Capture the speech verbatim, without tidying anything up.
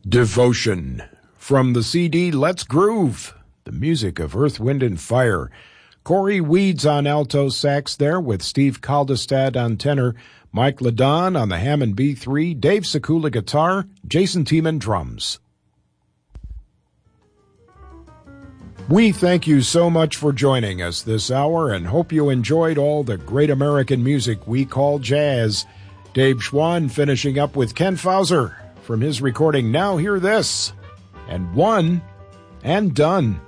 Devotion. From the C D Let's Groove, the music of Earth, Wind, and Fire. Corey Weeds on alto sax there with Steve Kaldestad on tenor, Mike Ladon on the Hammond B three, Dave Sekula guitar, Jason Tiemann drums. We thank you so much for joining us this hour and hope you enjoyed all the great American music we call jazz. Dave Schwann finishing up with Ken Fauser from his recording Now Hear This, and One and Done.